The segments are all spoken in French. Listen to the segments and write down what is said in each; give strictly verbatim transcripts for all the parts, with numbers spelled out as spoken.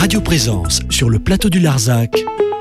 Radio Présence sur le plateau du Larzac,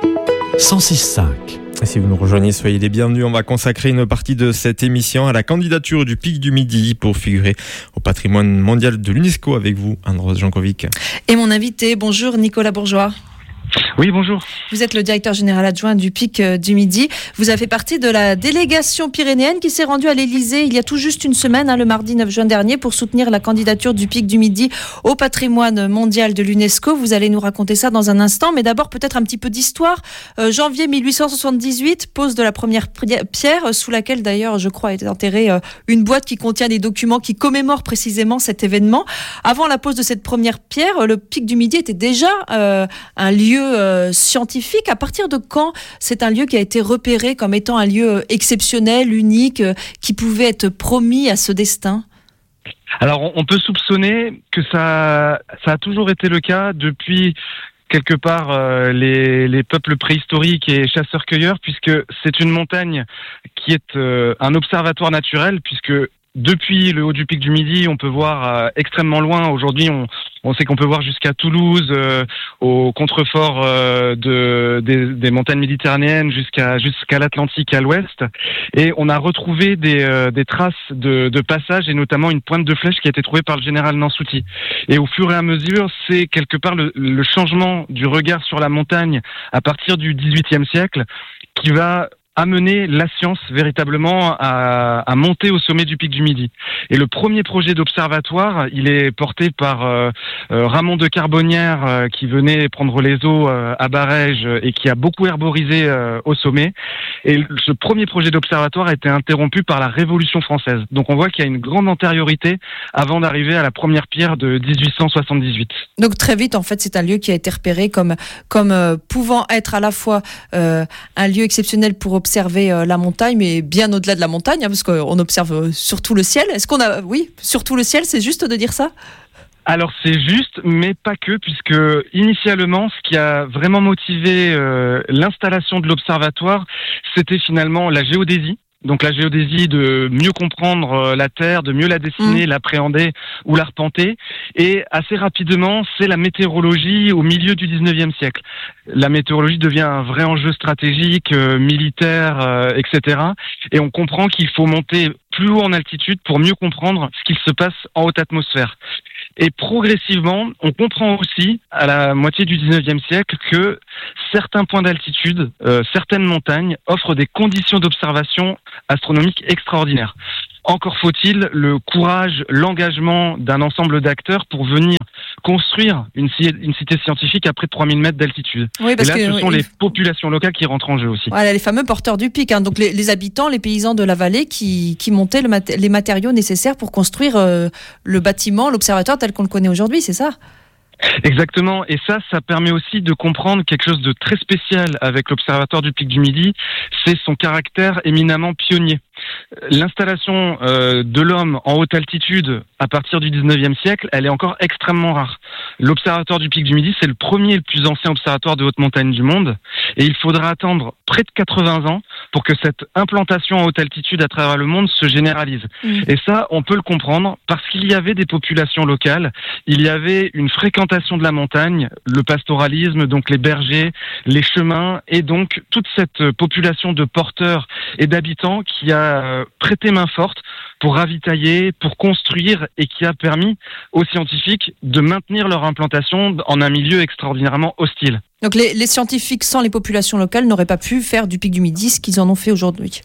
cent six virgule cinq. Et si vous nous rejoignez, soyez les bienvenus. On va consacrer une partie de cette émission à la candidature du Pic du Midi pour figurer au patrimoine mondial de l'UNESCO avec vous, Anne-Rose Jankovic. Et mon invité, bonjour Nicolas Bourgeois. Oui, bonjour. Vous êtes le directeur général adjoint du Pic du Midi. Vous avez fait partie de la délégation pyrénéenne qui s'est rendue à l'Élysée il y a tout juste une semaine, hein, le mardi neuf juin dernier, pour soutenir la candidature du Pic du Midi au patrimoine mondial de l'UNESCO. Vous allez nous raconter ça dans un instant, mais d'abord peut-être un petit peu d'histoire. Euh, janvier mille huit cent soixante-dix-huit, pose de la première pierre, sous laquelle d'ailleurs, je crois, est enterrée euh, une boîte qui contient des documents qui commémorent précisément cet événement. Avant la pose de cette première pierre, le Pic du Midi était déjà euh, un lieu Euh, scientifique. À partir de quand c'est un lieu qui a été repéré comme étant un lieu exceptionnel, unique, euh, qui pouvait être promis à ce destin ? Alors, on peut soupçonner que ça, ça a toujours été le cas depuis quelque part euh, les, les peuples préhistoriques et chasseurs-cueilleurs, puisque c'est une montagne qui est euh, un observatoire naturel, puisque depuis le haut du Pic du Midi, on peut voir euh, extrêmement loin. Aujourd'hui, on, on sait qu'on peut voir jusqu'à Toulouse, euh, au contrefort euh, de, des, des montagnes méditerranéennes, jusqu'à, jusqu'à l'Atlantique à l'ouest. Et on a retrouvé des, euh, des traces de, de passage, et notamment une pointe de flèche qui a été trouvée par le général Nansouty. Et au fur et à mesure, c'est quelque part le, le changement du regard sur la montagne à partir du dix-huitième siècle qui va amener la science véritablement à, à monter au sommet du Pic du Midi. Et le premier projet d'observatoire, il est porté par euh, euh, Ramon de Carbonnières euh, qui venait prendre les eaux euh, à Barèges et qui a beaucoup herborisé euh, au sommet. Et ce premier projet d'observatoire a été interrompu par la Révolution française. Donc on voit qu'il y a une grande antériorité avant d'arriver à la première pierre de dix-huit cent soixante-dix-huit. Donc très vite, en fait, c'est un lieu qui a été repéré comme, comme euh, pouvant être à la fois euh, un lieu exceptionnel pour observer euh, la montagne, mais bien au-delà de la montagne, hein, parce qu'on observe euh, surtout le ciel. Est-ce qu'on a, oui, surtout le ciel, c'est juste de dire ça ? Alors c'est juste, mais pas que, puisque initialement, ce qui a vraiment motivé euh, l'installation de l'observatoire, c'était finalement la géodésie. Donc la géodésie, de mieux comprendre la Terre, de mieux la dessiner, mmh. l'appréhender ou l'arpenter. Et assez rapidement, c'est la météorologie au milieu du dix-neuvième siècle. La météorologie devient un vrai enjeu stratégique, euh, militaire, euh, et cetera. Et on comprend qu'il faut monter plus haut en altitude pour mieux comprendre ce qu'il se passe en haute atmosphère. Et progressivement, on comprend aussi, à la moitié du dix-neuvième siècle, que certains points d'altitude, euh, certaines montagnes, offrent des conditions d'observation astronomique extraordinaires. Encore faut-il le courage, l'engagement d'un ensemble d'acteurs pour venir construire une, une cité scientifique à près de trois mille mètres d'altitude. Oui, parce et là, que, ce sont oui, les populations locales qui rentrent en jeu aussi. Voilà, les fameux porteurs du pic, hein, donc les, les habitants, les paysans de la vallée qui, qui montaient le mat- les matériaux nécessaires pour construire euh, le bâtiment, l'observatoire tel qu'on le connaît aujourd'hui, c'est ça ? Exactement, et ça, ça permet aussi de comprendre quelque chose de très spécial avec l'Observatoire du Pic du Midi, c'est son caractère éminemment pionnier. L'installation euh, de l'homme en haute altitude à partir du dix-neuvième siècle, elle est encore extrêmement rare. L'Observatoire du Pic du Midi, c'est le premier et le plus ancien observatoire de haute montagne du monde, et il faudra attendre près de quatre-vingts ans pour que cette implantation en haute altitude à travers le monde se généralise. Mmh. Et ça, on peut le comprendre parce qu'il y avait des populations locales, il y avait une fréquentation de la montagne, le pastoralisme, donc les bergers, les chemins, et donc toute cette population de porteurs et d'habitants qui a prêté main forte pour ravitailler, pour construire, et qui a permis aux scientifiques de maintenir leur implantation en un milieu extraordinairement hostile. Donc les, les scientifiques sans les populations locales n'auraient pas pu faire du Pic du Midi ce qu'ils en ont fait aujourd'hui.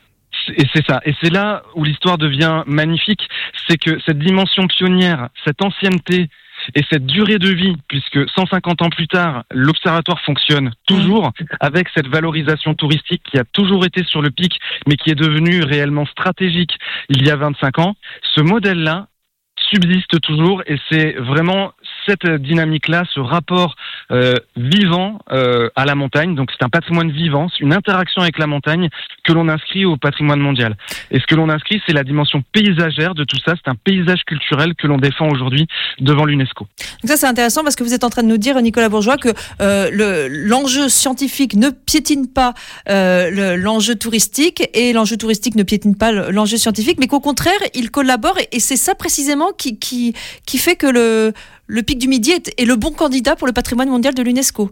Et c'est ça. Et c'est là où l'histoire devient magnifique, c'est que cette dimension pionnière, cette ancienneté et cette durée de vie, puisque cent cinquante ans plus tard, l'observatoire fonctionne toujours avec cette valorisation touristique qui a toujours été sur le pic, mais qui est devenue réellement stratégique il y a vingt-cinq ans, ce modèle-là subsiste toujours, et c'est vraiment cette dynamique-là, ce rapport euh, vivant euh, à la montagne. Donc c'est un patrimoine vivant, c'est une interaction avec la montagne que l'on inscrit au patrimoine mondial. Et ce que l'on inscrit, c'est la dimension paysagère de tout ça. C'est un paysage culturel que l'on défend aujourd'hui devant l'UNESCO. Donc ça, c'est intéressant parce que vous êtes en train de nous dire, Nicolas Bourgeois, que euh, le, l'enjeu scientifique ne piétine pas euh, le, l'enjeu touristique, et l'enjeu touristique ne piétine pas l'enjeu scientifique, mais qu'au contraire, ils collaborent, et, et c'est ça précisément qui, qui, qui fait que le, le pic du Midi est, est le bon candidat pour le patrimoine mondial de l'UNESCO.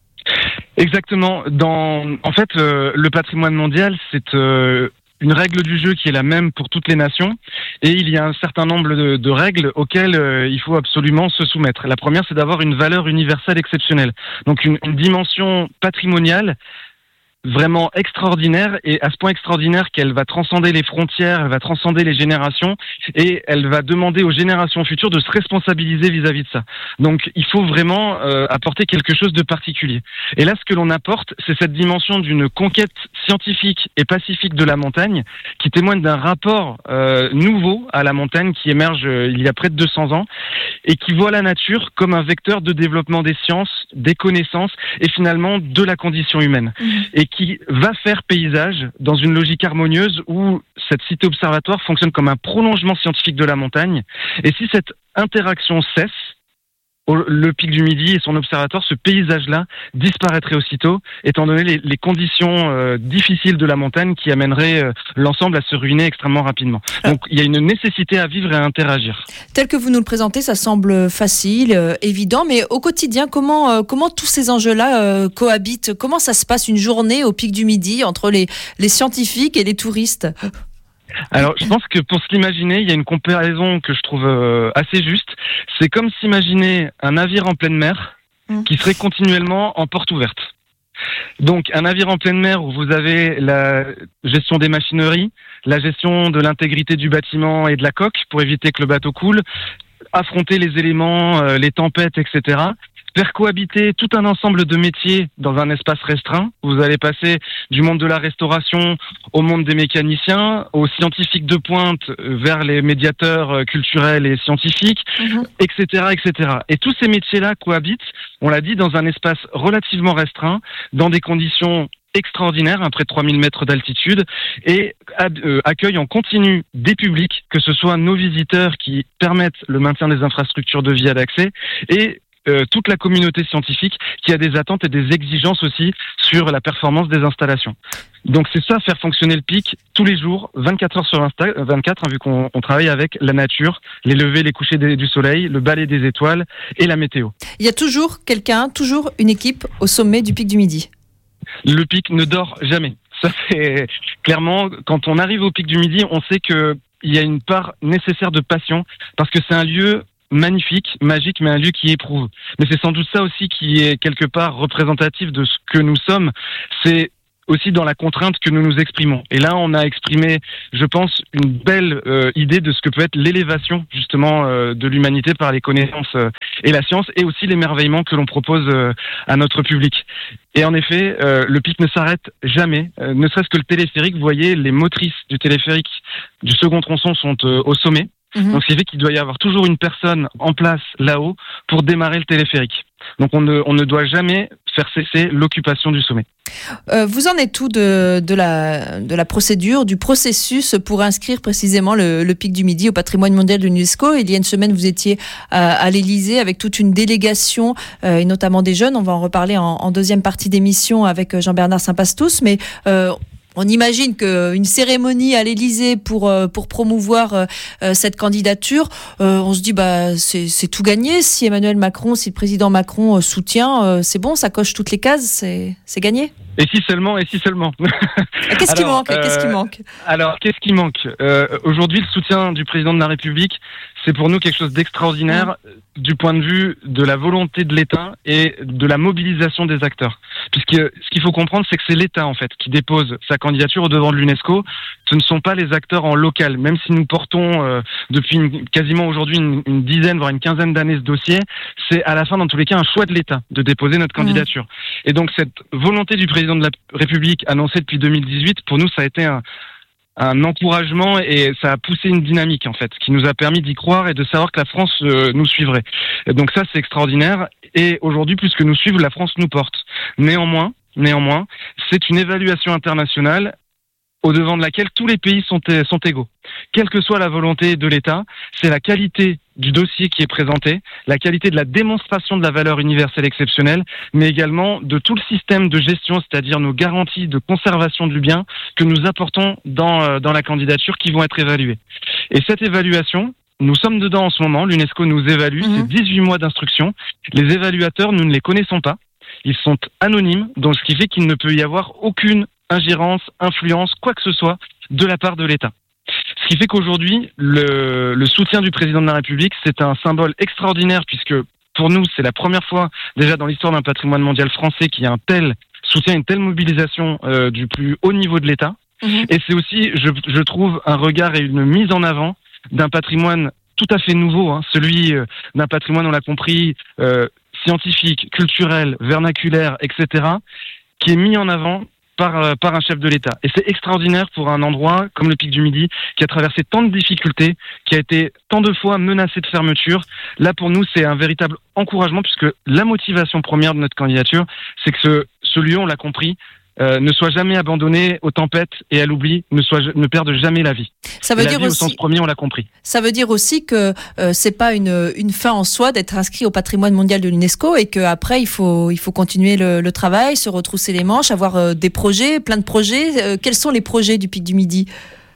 Exactement. Dans, en fait, euh, le patrimoine mondial, c'est euh, une règle du jeu qui est la même pour toutes les nations, et il y a un certain nombre de, de règles auxquelles euh, il faut absolument se soumettre. La première, c'est d'avoir une valeur universelle exceptionnelle, donc une, une dimension patrimoniale vraiment extraordinaire, et à ce point extraordinaire qu'elle va transcender les frontières, elle va transcender les générations, et elle va demander aux générations futures de se responsabiliser vis-à-vis de ça. Donc il faut vraiment euh, apporter quelque chose de particulier. Et là, ce que l'on apporte, c'est cette dimension d'une conquête scientifique et pacifique de la montagne, qui témoigne d'un rapport euh, nouveau à la montagne qui émerge euh, il y a près de deux cents ans, et qui voit la nature comme un vecteur de développement des sciences, des connaissances, et finalement de la condition humaine. Mmh. Et qui va faire paysage dans une logique harmonieuse où cette cité observatoire fonctionne comme un prolongement scientifique de la montagne. Et si cette interaction cesse, le pic du Midi et son observatoire, ce paysage-là disparaîtrait aussitôt, étant donné les, les conditions euh, difficiles de la montagne qui amèneraient euh, l'ensemble à se ruiner extrêmement rapidement. Donc il y a une nécessité à vivre et à interagir. Tel que vous nous le présentez, ça semble facile, euh, évident, mais au quotidien, comment, euh, comment tous ces enjeux-là euh, cohabitent ? Comment ça se passe une journée au pic du Midi entre les, les scientifiques et les touristes ? Alors, je pense que pour se l'imaginer, il y a une comparaison que je trouve euh, assez juste. C'est comme s'imaginer un navire en pleine mer qui serait continuellement en porte ouverte. Donc, un navire en pleine mer où vous avez la gestion des machineries, la gestion de l'intégrité du bâtiment et de la coque pour éviter que le bateau coule, affronter les éléments, euh, les tempêtes, et cetera. Faire cohabiter tout un ensemble de métiers dans un espace restreint. Vous allez passer du monde de la restauration au monde des mécaniciens, aux scientifiques de pointe vers les médiateurs culturels et scientifiques, mmh. et cetera, et cetera. Et tous ces métiers-là cohabitent, on l'a dit, dans un espace relativement restreint, dans des conditions extraordinaire, à près de trois mille mètres d'altitude, et euh, accueille en continu des publics, que ce soit nos visiteurs qui permettent le maintien des infrastructures de vie à l'accès, et Euh, toute la communauté scientifique qui a des attentes et des exigences aussi sur la performance des installations. Donc c'est ça, faire fonctionner le pic tous les jours, vingt-quatre heures sur vingt-quatre, hein, vu qu'on on travaille avec la nature, les levées, les couchers des, du soleil, le balai des étoiles et la météo. Il y a toujours quelqu'un, toujours une équipe au sommet du pic du Midi. Le pic ne dort jamais. Ça, c'est clairement, quand on arrive au pic du Midi, on sait que il y a une part nécessaire de passion, parce que c'est un lieu magnifique, magique, mais un lieu qui éprouve. Mais c'est sans doute ça aussi qui est quelque part représentatif de ce que nous sommes. C'est aussi dans la contrainte que nous nous exprimons. Et là, on a exprimé, je pense, une belle euh, idée de ce que peut être l'élévation, justement, euh, de l'humanité par les connaissances euh, et la science, et aussi l'émerveillement que l'on propose euh, à notre public. Et en effet, euh, le pic ne s'arrête jamais, euh, ne serait-ce que le téléphérique. Vous voyez, les motrices du téléphérique du second tronçon sont euh, au sommet. Mmh. Donc, c'est fait qu'il doit y avoir toujours une personne en place là-haut pour démarrer le téléphérique. Donc, on ne, on ne doit jamais faire cesser l'occupation du sommet. Euh, vous en êtes où de, de, la, de la procédure, du processus pour inscrire précisément le, le pic du Midi au patrimoine mondial de l'UNESCO ? Il y a une semaine, vous étiez à, à l'Élysée avec toute une délégation, euh, et notamment des jeunes. On va en reparler en, en deuxième partie d'émission avec Jean-Bernard Saint-Pastous, mais euh, on imagine qu'une cérémonie à l'Élysée pour, pour promouvoir euh, cette candidature, euh, on se dit bah c'est, c'est tout gagné. Si Emmanuel Macron, si le président Macron euh, soutient, euh, c'est bon, ça coche toutes les cases, c'est, c'est gagné. Et si seulement, et si seulement. Qu'est-ce alors, qui manque euh, Qu'est-ce qui manque Alors, qu'est-ce qui manque euh, Aujourd'hui, le soutien du président de la République, c'est pour nous quelque chose d'extraordinaire mmh. du point de vue de la volonté de l'État et de la mobilisation des acteurs. Puisque ce qu'il faut comprendre, c'est que c'est l'État, en fait, qui dépose sa candidature au devant de l'UNESCO. Ce ne sont pas les acteurs en local. Même si nous portons euh, depuis une, quasiment aujourd'hui une, une dizaine, voire une quinzaine d'années ce dossier, c'est à la fin, dans tous les cas, un choix de l'État de déposer notre candidature. Mmh. Et donc, cette volonté du président de la République annoncée depuis deux mille dix-huit, pour nous, ça a été un, un encouragement et ça a poussé une dynamique, en fait, qui nous a permis d'y croire et de savoir que la France euh, nous suivrait. Et donc ça, c'est extraordinaire. Et aujourd'hui, plus que nous suivre, la France nous porte. Néanmoins, néanmoins, c'est une évaluation internationale au devant de laquelle tous les pays sont, sont égaux. Quelle que soit la volonté de l'État, c'est la qualité du dossier qui est présenté, la qualité de la démonstration de la valeur universelle exceptionnelle, mais également de tout le système de gestion, c'est-à-dire nos garanties de conservation du bien que nous apportons dans, dans la candidature qui vont être évaluées. Et cette évaluation, nous sommes dedans en ce moment, l'UNESCO nous évalue, mmh. c'est dix-huit mois d'instruction. Les évaluateurs, nous ne les connaissons pas. Ils sont anonymes, donc ce qui fait qu'il ne peut y avoir aucune ingérence, influence, quoi que ce soit de la part de l'État. Ce qui fait qu'aujourd'hui, le, le soutien du président de la République, c'est un symbole extraordinaire puisque pour nous, c'est la première fois déjà dans l'histoire d'un patrimoine mondial français qu'il y a un tel soutien, une telle mobilisation euh, du plus haut niveau de l'État. Mmh. Et c'est aussi, je, je trouve, un regard et une mise en avant d'un patrimoine tout à fait nouveau, hein, celui euh, d'un patrimoine, on l'a compris, euh, scientifique, culturel, vernaculaire, et cetera, qui est mis en avant par, euh, par un chef de l'État. Et c'est extraordinaire pour un endroit comme le Pic du Midi, qui a traversé tant de difficultés, qui a été tant de fois menacé de fermeture. Là, pour nous, c'est un véritable encouragement, puisque la motivation première de notre candidature, c'est que ce, ce lieu, on l'a compris, Euh, ne soit jamais abandonné aux tempêtes et à l'oubli, ne soit ne perde jamais la vie. Ça veut et dire la vie, aussi, au sens premier, on l'a compris. Ça veut dire aussi que euh, c'est pas une une fin en soi d'être inscrit au patrimoine mondial de l'UNESCO et que après il faut il faut continuer le, le travail, se retrousser les manches, avoir euh, des projets, plein de projets. Euh, quels sont les projets du Pic du Midi ?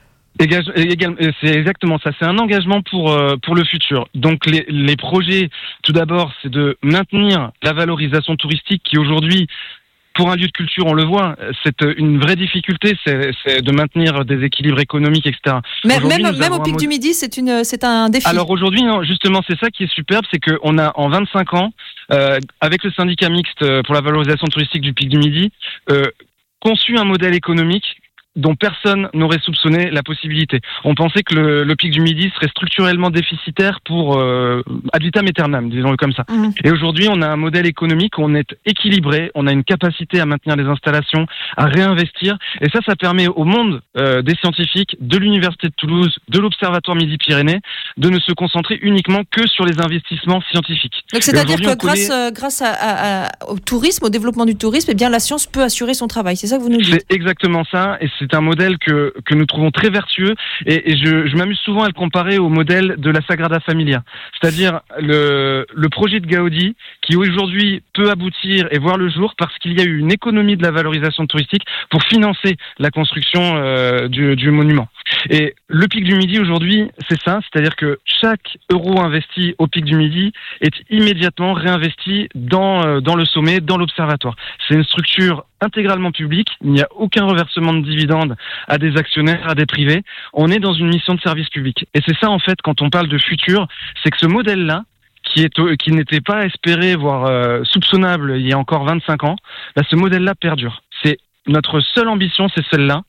C'est exactement ça. C'est un engagement pour euh, pour le futur. Donc les les projets, tout d'abord, c'est de maintenir la valorisation touristique qui aujourd'hui, pour un lieu de culture, on le voit, c'est une vraie difficulté, c'est, c'est de maintenir des équilibres économiques, et cetera. Mais même, même au Pic du Midi, c'est, une, c'est un défi. Alors aujourd'hui, non, justement, c'est ça qui est superbe, c'est qu'on a en vingt-cinq ans, euh, avec le syndicat mixte pour la valorisation touristique du Pic du Midi, euh, conçu un modèle économique dont personne n'aurait soupçonné la possibilité. On pensait que le, le Pic du Midi serait structurellement déficitaire pour euh, ad vitam aeternam, disons-le comme ça. Mmh. Et aujourd'hui, on a un modèle économique où on est équilibré, on a une capacité à maintenir les installations, à réinvestir, et ça, ça permet au monde euh, des scientifiques, de l'Université de Toulouse, de l'Observatoire Midi-Pyrénées, de ne se concentrer uniquement que sur les investissements scientifiques. Donc c'est-à-dire que grâce, connaît... euh, grâce à, à, à, au tourisme, au développement du tourisme, eh bien, la science peut assurer son travail. C'est ça que vous nous dites ? C'est exactement ça, et c'est un modèle que, que nous trouvons très vertueux, et, et je, je m'amuse souvent à le comparer au modèle de la Sagrada Familia, c'est-à-dire le, le projet de Gaudi qui aujourd'hui peut aboutir et voir le jour parce qu'il y a eu une économie de la valorisation touristique pour financer la construction euh, du, du monument. Et le Pic du Midi aujourd'hui, c'est ça, c'est-à-dire que chaque euro investi au Pic du Midi est immédiatement réinvesti dans, euh, dans le sommet, dans l'observatoire. C'est une structure intégralement publique, il n'y a aucun reversement de dividendes à des actionnaires, à des privés. On est dans une mission de service public. Et c'est ça, en fait, quand on parle de futur, c'est que ce modèle-là, qui, est, qui n'était pas espéré, voire euh, soupçonnable il y a encore vingt-cinq ans, là, ce modèle-là perdure. C'est notre seule ambition, c'est celle-là.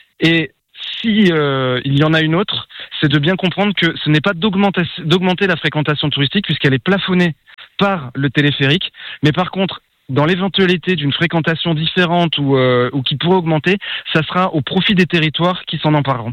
Et si euh, il y en a une autre, c'est de bien comprendre que ce n'est pas d'augmenter, d'augmenter la fréquentation touristique, puisqu'elle est plafonnée par le téléphérique, mais par contre, dans l'éventualité d'une fréquentation différente ou, euh, ou qui pourrait augmenter, ça sera au profit des territoires qui s'en empareront.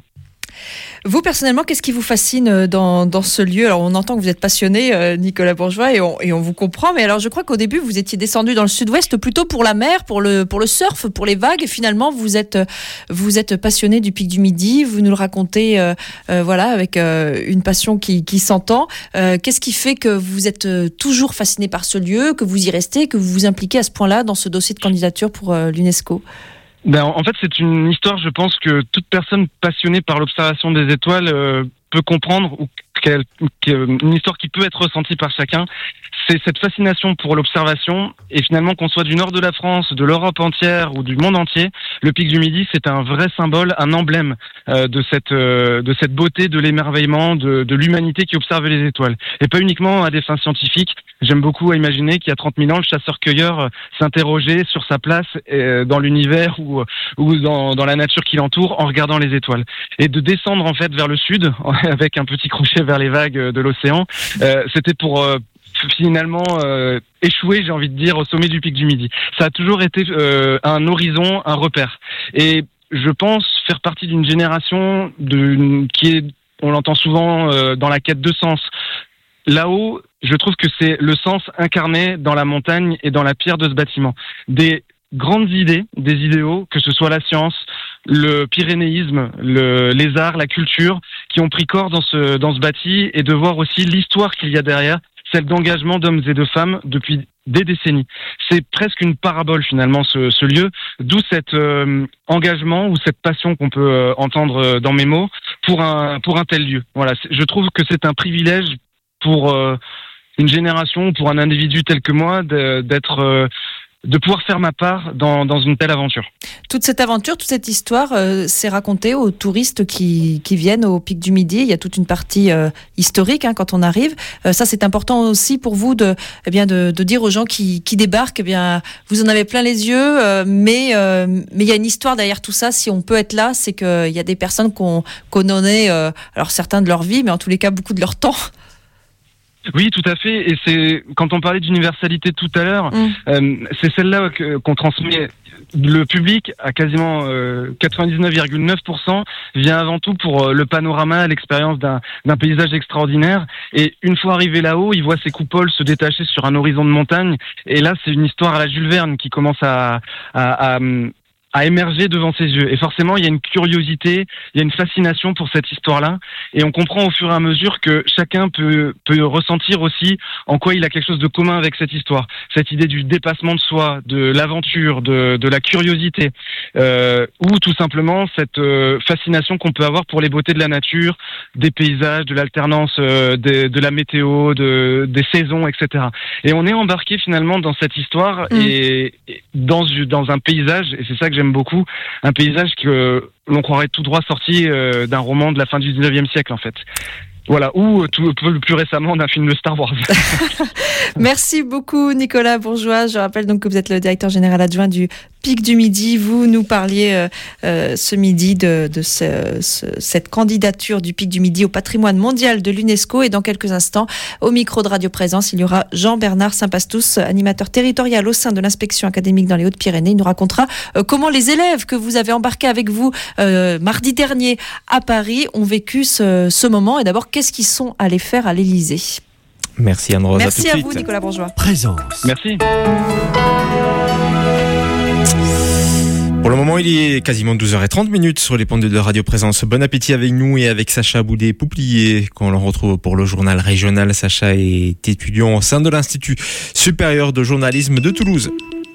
Vous, personnellement, qu'est-ce qui vous fascine dans, dans ce lieu ? Alors, on entend que vous êtes passionné, euh, Nicolas Bourgeois, et on, et on vous comprend. Mais alors, je crois qu'au début, vous étiez descendu dans le sud-ouest plutôt pour la mer, pour le, pour le surf, pour les vagues. Et finalement, vous êtes, vous êtes passionné du Pic du Midi. Vous nous le racontez euh, euh, voilà, avec euh, une passion qui, qui s'entend. Euh, qu'est-ce qui fait que vous êtes toujours fasciné par ce lieu, que vous y restez, que vous vous impliquez à ce point-là dans ce dossier de candidature pour euh, l'UNESCO ? Ben, en fait, c'est une histoire, je pense, que toute personne passionnée par l'observation des étoiles euh, peut comprendre, ou qu'elle, une histoire qui peut être ressentie par chacun. C'est cette fascination pour l'observation, et finalement, qu'on soit du nord de la France, de l'Europe entière ou du monde entier, le Pic du Midi, c'est un vrai symbole, un emblème euh, de cette euh, de cette beauté, de l'émerveillement, de, de l'humanité qui observe les étoiles. Et pas uniquement à des fins scientifiques. J'aime beaucoup imaginer qu'il y a trente mille ans, le chasseur-cueilleur euh, s'interrogeait sur sa place euh, dans l'univers ou, ou dans, dans la nature qui l'entoure en regardant les étoiles. Et de descendre en fait vers le sud, avec un petit crochet vers les vagues de l'océan, euh, c'était pour... Euh, finalement euh, échoué, j'ai envie de dire, au sommet du Pic du Midi. Ça a toujours été euh, un horizon, un repère. Et je pense faire partie d'une génération de, qui est, on l'entend souvent, euh, dans la quête de sens. Là-haut, je trouve que c'est le sens incarné dans la montagne et dans la pierre de ce bâtiment. Des grandes idées, des idéaux, que ce soit la science, le pyrénéisme, le, les arts, la culture, qui ont pris corps dans ce, dans ce bâti, et de voir aussi l'histoire qu'il y a derrière, celle d'engagement d'hommes et de femmes depuis des décennies. C'est presque une parabole finalement ce, ce lieu, d'où cet euh, engagement ou cette passion qu'on peut euh, entendre dans mes mots pour un pour un tel lieu. Voilà, je trouve que c'est un privilège pour euh, une génération, pour un individu tel que moi, de, d'être euh, de pouvoir faire ma part dans, dans une telle aventure. Toute cette aventure, toute cette histoire, euh, c'est raconté aux touristes qui, qui viennent au Pic du Midi. Il y a toute une partie euh, historique hein, quand on arrive. Euh, ça, c'est important aussi pour vous de, eh bien, de, de dire aux gens qui, qui débarquent, eh bien, vous en avez plein les yeux, euh, mais euh, mais il y a une histoire derrière tout ça. Si on peut être là, c'est qu'il y a des personnes qu'on, qu'on en est, euh, alors certains de leur vie, mais en tous les cas, beaucoup de leur temps. Oui, tout à fait. Et c'est quand on parlait d'universalité tout à l'heure, mmh. euh, c'est celle-là que, qu'on transmet. Le public, à quasiment euh, quatre-vingt-dix-neuf virgule neuf pour cent, vient avant tout pour euh, le panorama, l'expérience d'un, d'un paysage extraordinaire. Et une fois arrivé là-haut, il voit ces coupoles se détacher sur un horizon de montagne. Et là, c'est une histoire à la Jules Verne qui commence à, à, à à émerger devant ses yeux. Et forcément, il y a une curiosité, il y a une fascination pour cette histoire-là. Et on comprend au fur et à mesure que chacun peut, peut ressentir aussi en quoi il a quelque chose de commun avec cette histoire. Cette idée du dépassement de soi, de l'aventure, de, de la curiosité, euh, ou tout simplement cette euh, fascination qu'on peut avoir pour les beautés de la nature, des paysages, de l'alternance euh, de, de la météo, de, des saisons, et cetera. Et on est embarqué finalement dans cette histoire mmh. et, et dans, dans un paysage, et c'est ça que j'aime beaucoup, un paysage que l'on croirait tout droit sorti euh, d'un roman de la fin du dix-neuvième siècle en fait. Voilà, ou tout, plus récemment d'un film de Star Wars. Merci beaucoup Nicolas Bourgeois. Je rappelle donc que vous êtes le directeur général adjoint du Pic du Midi. Vous nous parliez euh, euh, ce midi de, de ce, ce, cette candidature du Pic du Midi au patrimoine mondial de l'UNESCO. Et dans quelques instants, au micro de Radio Présence, il y aura Jean-Bernard Saint-Pastous, animateur territorial au sein de l'inspection académique dans les Hautes-Pyrénées. Il nous racontera euh, comment les élèves que vous avez embarqués avec vous euh, mardi dernier à Paris ont vécu ce, ce moment. Et d'abord, qu'est-ce qu'ils sont allés faire à l'Élysée? Merci Anne-Rose. Merci à, tout à de vous suite. Nicolas Bourgeois. Présence. Merci. Pour le moment, il est quasiment douze heures trente sur les pendules de Radio Présence. Bon appétit avec nous et avec Sacha Boudet-Pouplier, qu'on le retrouve pour le journal régional. Sacha est étudiant au sein de l'Institut supérieur de journalisme de Toulouse.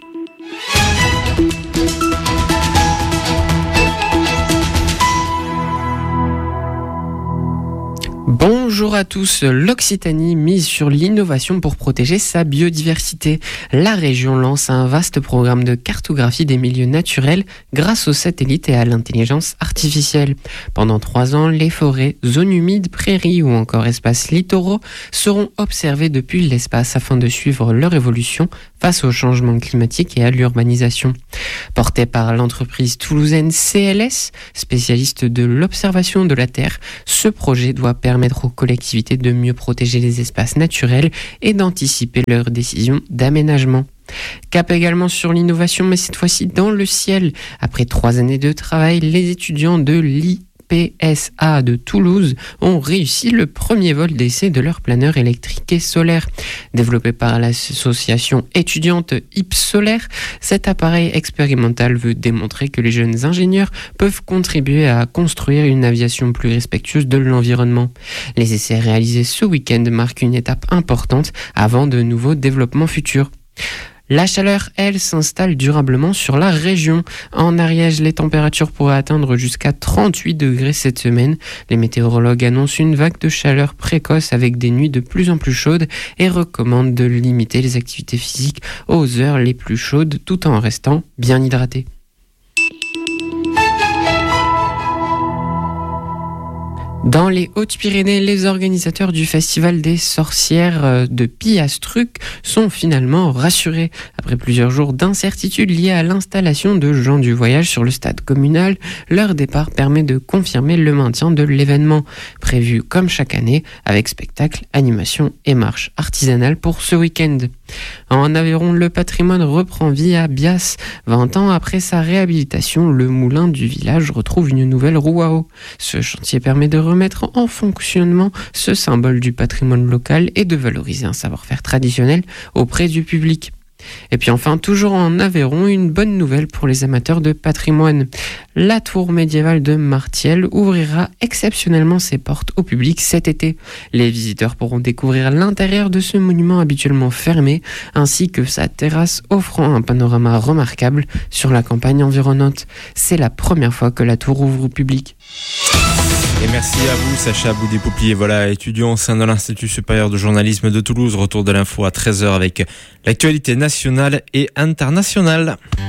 Bonjour à tous, l'Occitanie mise sur l'innovation pour protéger sa biodiversité. La région lance un vaste programme de cartographie des milieux naturels grâce aux satellites et à l'intelligence artificielle. Pendant trois ans, les forêts, zones humides, prairies ou encore espaces littoraux seront observés depuis l'espace afin de suivre leur évolution face au changement climatique et à l'urbanisation. Porté par l'entreprise toulousaine C L S, spécialiste de l'observation de la Terre, ce projet doit permettre aux collectivités de mieux protéger les espaces naturels et d'anticiper leurs décisions d'aménagement. Cap également sur l'innovation, mais cette fois-ci dans le ciel. Après trois années de travail, les étudiants de l'I P S A de Toulouse ont réussi le premier vol d'essai de leur planeur électrique et solaire. Développé par l'association étudiante I P Solaire, cet appareil expérimental veut démontrer que les jeunes ingénieurs peuvent contribuer à construire une aviation plus respectueuse de l'environnement. Les essais réalisés ce week-end marquent une étape importante avant de nouveaux développements futurs. La chaleur, elle, s'installe durablement sur la région. En Ariège, les températures pourraient atteindre jusqu'à trente-huit degrés cette semaine. Les météorologues annoncent une vague de chaleur précoce avec des nuits de plus en plus chaudes et recommandent de limiter les activités physiques aux heures les plus chaudes tout en restant bien hydratés. Dans les Hautes-Pyrénées, les organisateurs du Festival des sorcières de Piastruc sont finalement rassurés. Après plusieurs jours d'incertitude liées à l'installation de gens du voyage sur le stade communal, leur départ permet de confirmer le maintien de l'événement, prévu comme chaque année, avec spectacle, animation et marche artisanale pour ce week-end. En Aveyron, le patrimoine reprend vie à Bias. vingt ans après sa réhabilitation, le moulin du village retrouve une nouvelle roue à eau. Ce chantier permet de remettre en fonctionnement ce symbole du patrimoine local et de valoriser un savoir-faire traditionnel auprès du public. Et puis enfin, toujours en Aveyron, une bonne nouvelle pour les amateurs de patrimoine. La tour médiévale de Martiel ouvrira exceptionnellement ses portes au public cet été. Les visiteurs pourront découvrir l'intérieur de ce monument habituellement fermé, ainsi que sa terrasse offrant un panorama remarquable sur la campagne environnante. C'est la première fois que la tour ouvre au public. Et merci à vous, Sacha Boudé-Pouplier. Voilà, étudiant au sein de l'Institut supérieur de journalisme de Toulouse. Retour de l'info à treize heures avec l'actualité nationale et internationale.